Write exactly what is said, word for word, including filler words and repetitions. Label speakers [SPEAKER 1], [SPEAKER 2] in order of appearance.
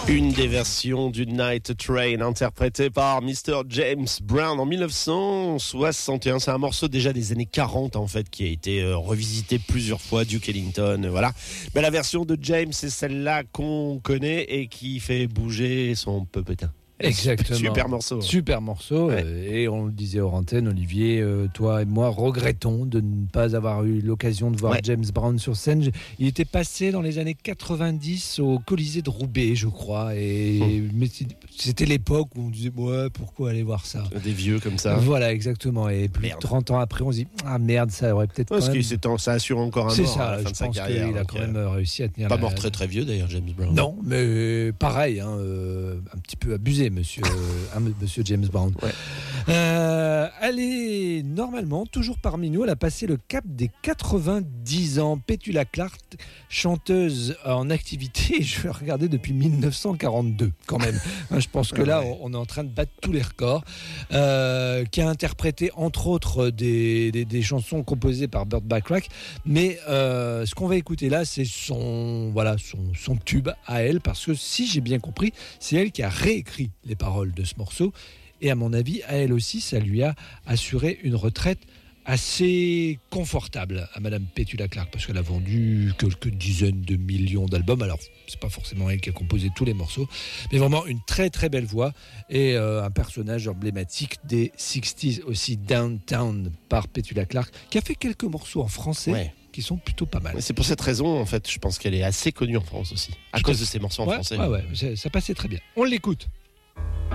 [SPEAKER 1] Une des versions du Night Train interprétée par mister James Brown en dix-neuf cent soixante et un. C'est un morceau déjà des années quarante en fait qui a été euh, revisité plusieurs fois, Duke Ellington, euh, voilà. Mais la version de James, c'est celle-là qu'on connaît et qui fait bouger son peupetin.
[SPEAKER 2] Exactement.
[SPEAKER 1] Super morceau.
[SPEAKER 2] Super morceau.
[SPEAKER 1] Ouais.
[SPEAKER 2] Euh, et on le disait hors antenne, Olivier, euh, toi et moi regrettons de ne pas avoir eu l'occasion de voir
[SPEAKER 1] Ouais.
[SPEAKER 2] James Brown sur scène. Il était passé dans les années quatre-vingt-dix au Colisée de Roubaix, je crois. Et
[SPEAKER 1] Hum.
[SPEAKER 2] mais c'était l'époque où on disait ouais, pourquoi aller voir ça.
[SPEAKER 1] Des vieux comme ça.
[SPEAKER 2] Voilà, exactement. Et plus
[SPEAKER 1] Merde.
[SPEAKER 2] de trente ans après, on se dit ah merde, ça aurait peut-être.
[SPEAKER 1] Parce
[SPEAKER 2] quand
[SPEAKER 1] que
[SPEAKER 2] même...
[SPEAKER 1] c'est en- ça assure encore un
[SPEAKER 2] C'est
[SPEAKER 1] mort
[SPEAKER 2] ça.
[SPEAKER 1] à la fin
[SPEAKER 2] Je
[SPEAKER 1] de sa
[SPEAKER 2] pense
[SPEAKER 1] carrière.
[SPEAKER 2] qu'il a
[SPEAKER 1] donc,
[SPEAKER 2] quand
[SPEAKER 1] euh,
[SPEAKER 2] même réussi à tenir.
[SPEAKER 1] Pas
[SPEAKER 2] la-
[SPEAKER 1] mort très très vieux d'ailleurs, James Brown.
[SPEAKER 2] Non, mais pareil, hein, euh, un petit peu abusé, monsieur, euh, hein, monsieur James Brown.
[SPEAKER 1] Ouais.
[SPEAKER 2] Euh, elle est normalement toujours parmi nous. Elle a passé le cap des quatre-vingt-dix ans. Petula Clark, chanteuse en activité, je vais regarder depuis dix-neuf cent quarante-deux, quand même. Hein, je pense que là,
[SPEAKER 1] Ouais.
[SPEAKER 2] on est en train de battre tous les records. Euh, qui a interprété, entre autres, des, des, des chansons composées par Burt Bacharach. Mais euh, ce qu'on va écouter là, c'est son, voilà, son, son tube à elle, parce que si j'ai bien compris, c'est elle qui a réécrit les paroles de ce morceau. Et à mon avis, à elle aussi, ça lui a assuré une retraite assez confortable à Madame Petula Clark, parce qu'elle a vendu quelques dizaines de millions d'albums. Alors, c'est pas forcément elle qui a composé tous les morceaux, mais vraiment une très très belle voix et euh, un personnage emblématique des sixties aussi, Downtown par Petula Clark, qui a fait quelques morceaux en français.
[SPEAKER 1] Ouais.
[SPEAKER 2] Qui sont plutôt pas mal.
[SPEAKER 1] Mais c'est pour cette raison, en fait, je pense qu'elle est assez connue en France aussi, à
[SPEAKER 2] Je
[SPEAKER 1] cause
[SPEAKER 2] pense-
[SPEAKER 1] de ses morceaux en
[SPEAKER 2] Ouais,
[SPEAKER 1] français.
[SPEAKER 2] ouais, ouais, ça, ça passait très bien. On l'écoute.